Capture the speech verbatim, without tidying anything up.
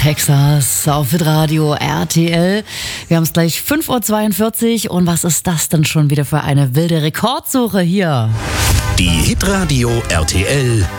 Texas auf Hitradio R T L. Wir haben es gleich fünf Uhr zweiundvierzig und was ist das denn schon wieder für eine wilde Rekordsuche hier? Die Hitradio R T L